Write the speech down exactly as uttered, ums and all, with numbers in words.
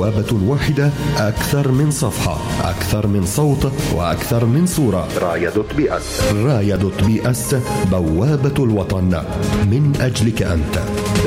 بوابة واحدة، أكثر من صفحة، أكثر من صوت، وأكثر من صورة. رايا دوت بي اس. رايا دوت بي اس، بوابة الوطن من أجلك أنت.